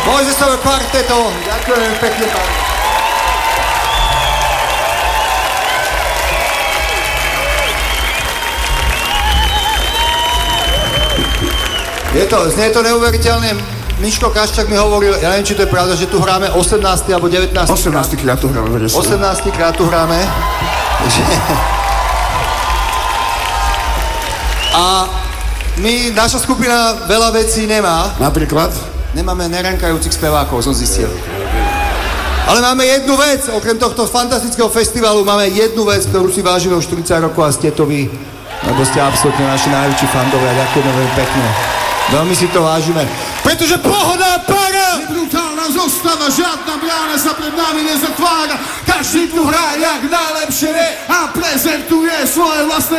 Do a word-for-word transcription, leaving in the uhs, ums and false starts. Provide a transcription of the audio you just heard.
Mojzesové kvarteto. Ďakujem pekne, pán. Je to, znie to neuveriteľne. Miško Kaščák mi hovoril, ja neviem, či to je pravda, že tu hráme osemnásty alebo devätnásty osemnásty krát tu hráme. osemnásty krát tu hráme. A my, naša skupina veľa vecí nemá. Napríklad? Nemáme nerankajúcich spevákov, som zistil. Ale máme jednu vec, okrem tohto fantastického festivalu, máme jednu vec, ktorú si vážime už štyridsať rokov a ste to vy. Lebo ste absolútne naši najväčší fandovia. Ďakujeme veľmi pekne. Veľmi si to vážime. Pretože pohoda para! Brutálna zostava, žiadna brána sa pred nami nezatvára. Každý tu hrá jak najlepšie vie a prezentuje svoje vlastné